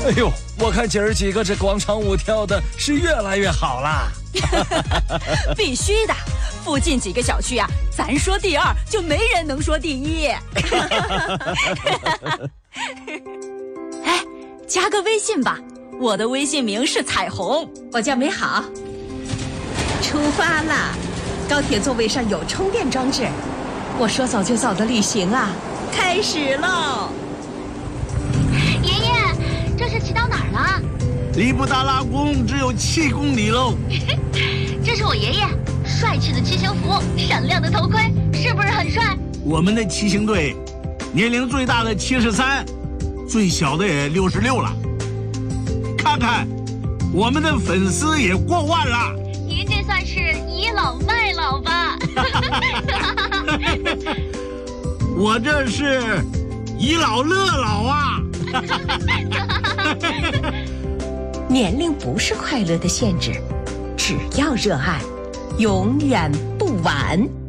哎呦，我看姐儿几个这广场舞跳的是越来越好啦。 必须的，附近几个小区啊，咱说第二就没人能说第一。哎，加个微信吧，我的微信名是彩虹， 我叫美好。出发啦！高铁座位上有充电装置，我说走就走的旅行啊，开始喽！ 爷爷，这是骑到哪儿了？ 离布达拉宫只有7公里喽。 这是我爷爷，帅气的骑行服，闪亮的头盔，是不是很帅？ 我们的骑行队，年龄最大的73，最小的也66了。看看，我们的粉丝也过万了。 您这算是倚老卖老吧？ 我这是倚老乐老啊！ 年龄不是快乐的限制，只要热爱，永远不晚。